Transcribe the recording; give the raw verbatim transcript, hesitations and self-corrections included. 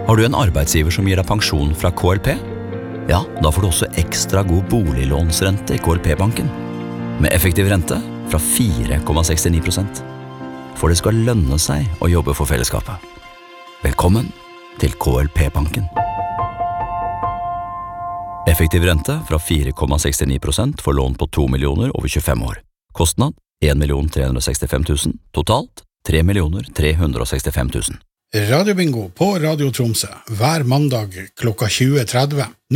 Har du en arbeidsgiver som gir deg pensjon fra K L P? Ja, da får du også ekstra god boliglånsrente i K L P-banken. Med effektiv rente fra fire komma sekstini prosent. For det skal lønne seg å jobbe for fellesskapet. Velkommen til K L P-banken. Effektiv rente fra fire komma sekstini prosent for lån på to millioner over tjuefem år. Kostnad en million tre hundre og sekstifem tusen. Totalt tre millioner tre hundre og sekstifem tusen. Radio Bingo på Radio Tromsø hver mandag klokka tjue tretti.